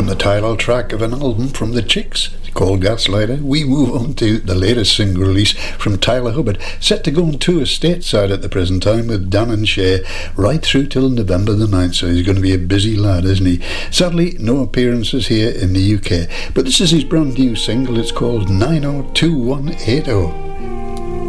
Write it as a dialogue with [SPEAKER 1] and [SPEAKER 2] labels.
[SPEAKER 1] From the title track of an album from the Chicks called Gaslighter, we move on to the latest single release from Tyler Hubbard, set to go on tour stateside at the present time with Dan and Shay right through till November the 9th, so he's going to be a busy lad, isn't he? Sadly, no appearances here in the UK, but this is his brand new single. It's called 902180.